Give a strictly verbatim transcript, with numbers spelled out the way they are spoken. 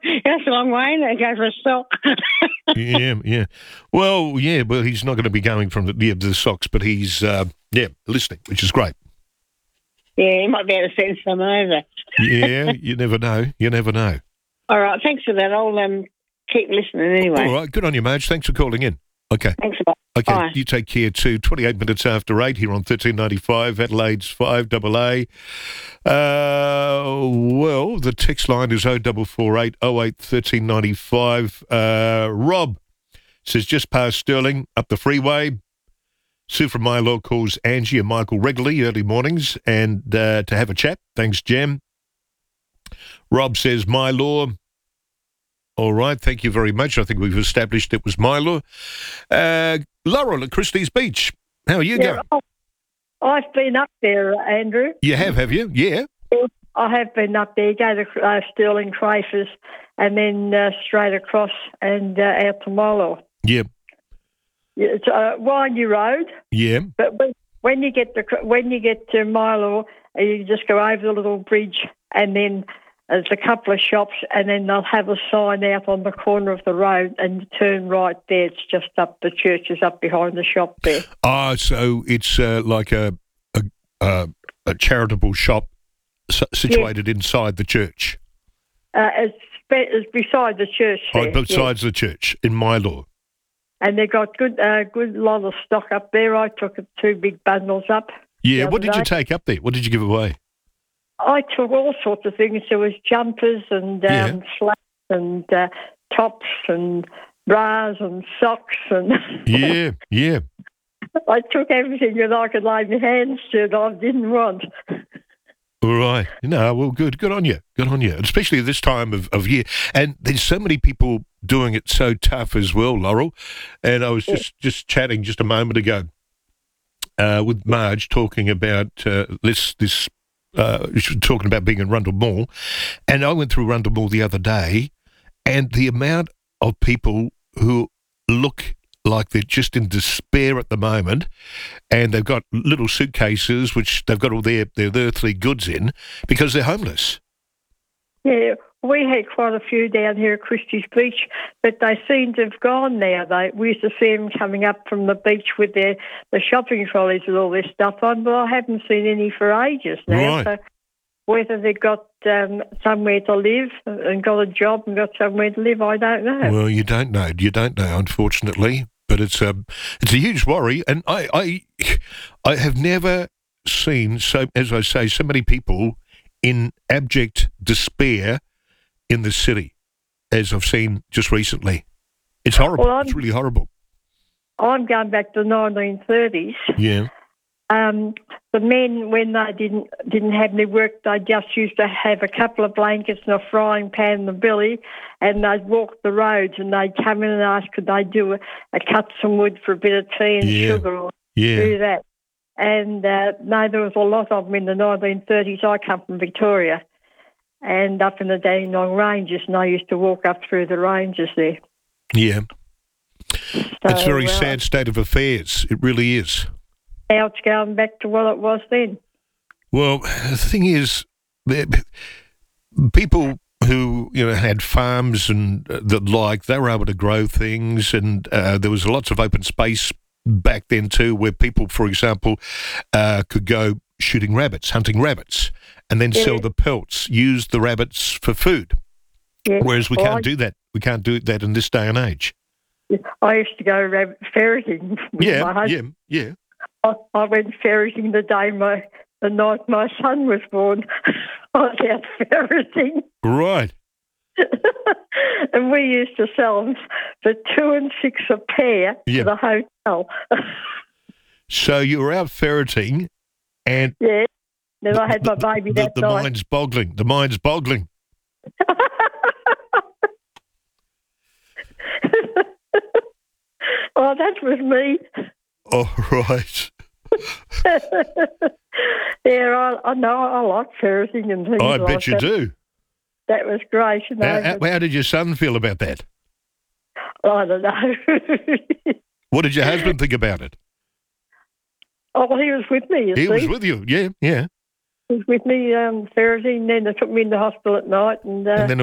That's a long way to go for a sock. yeah, yeah. Well, yeah, well, he's not going to be going from the, yeah, the socks, but he's, uh, yeah, listening, which is great. Yeah, he might be able to send some over. Yeah, you never know. You never know. All right, thanks for that. I'll um, keep listening anyway. All right, good on you, Marge. Thanks for calling in. Okay. Thanks a lot. Okay, Bye. you take care too. twenty-eight minutes after eight here on thirteen ninety-five, Adelaide's five A A. Uh, well, the text line is oh double four eight oh eight thirteen ninety-five. Uh, Rob says, just past Stirling, up the freeway. Sue from My Law calls Angie and Michael regularly early mornings and uh, to have a chat. Thanks, Jem. Rob says, My Law. All right, thank you very much. I think we've established it was My Law. Uh, Laurel at Christie's Beach. How are you Yeah, going? I've been up there, Andrew. You have, have you? Yeah. I have been up there, go to uh, Stirling Crafers, and then uh, straight across and uh, out to Milo. Yeah. Yeah, it's a windy road, Yeah. but when, when you get to when you get to Milo, you just go over the little bridge, and then there's a couple of shops, and then they'll have a sign out on the corner of the road, and you turn right there. It's just up the church is up behind the shop there. Ah, so it's uh, like a, a a a charitable shop situated yeah. inside the church. Uh, it's, it's beside the church there. Oh, besides yeah. the church, in My Law. And they got good, uh, good lot of stock up there. I took two big bundles up. Yeah, what did day. you take up there? What did you give away? I took all sorts of things. There was jumpers and um, Yeah. slacks and uh, tops and bras and socks and Yeah, yeah. I took everything that I could lay my hands to that I didn't want. All right. No, well, good. Good on you. Good on you. Especially this time of, of year. And there's so many people doing it so tough as well, Laurel. And I was just, just chatting just a moment ago uh, with Marge talking about uh, this, this uh, talking about being in Rundle Mall. And I went through Rundle Mall the other day, and the amount of people who look like they're just in despair at the moment, and they've got little suitcases which they've got all their, their earthly goods in because they're homeless. Yeah, we had quite a few down here at Christie's Beach, but they seem to have gone now. They, we used to see them coming up from the beach with their the shopping trolleys with all their stuff on, but I haven't seen any for ages now. Right. So whether they've got um, somewhere to live and got a job and got somewhere to live, I don't know. Well, you don't know. You don't know, unfortunately. But it's a, it's a huge worry, and I, I, I have never seen, so as I say, so many people in abject despair in the city as I've seen just recently. It's horrible. Well, it's really horrible. I'm going back to the nineteen thirties. Yeah. Um, the men, when they didn't didn't have any work, they just used to have a couple of blankets and a frying pan and a billy, and they'd walk the roads, and they'd come in and ask could they do a, a cut some wood for a bit of tea and Yeah. sugar or Yeah. do that. And uh, no, there was a lot of them in the nineteen thirties. I come from Victoria, and up in the Dandenong Ranges, and I used to walk up through the ranges there. Yeah. So, It's a very uh, sad state of affairs. It really is. Now it's going back to what it was then. Well, the thing is, there- people who you know had farms and uh, the like, they were able to grow things, and uh, there was lots of open space back then too, where people, for example, uh, could go shooting rabbits, hunting rabbits, and then Yeah. sell the pelts, use the rabbits for food. Yeah. Whereas we Well, can't I- do that. We can't do that in this day and age. I used to go rabbit ferreting with my Yeah, husband. yeah, yeah. I, I went ferreting the day my the night my son was born. I was out ferreting, Right. and we used to sell them for two and six a pair Yeah. to the hotel. So you were out ferreting, and Yeah. Then I had my baby the, that the night. mind's boggling. The mind's boggling. Oh, that was me. Oh, right. Yeah, I, I know. I like ferreting and things I like bet you that. do. That was great, you know. How, how, but how did your son feel about that? I don't know. What did your husband think about it? Oh, he was with me, you He see. was with you. Yeah, yeah. He was with me um, ferreting. Then they took me in the hospital at night, and, uh, And then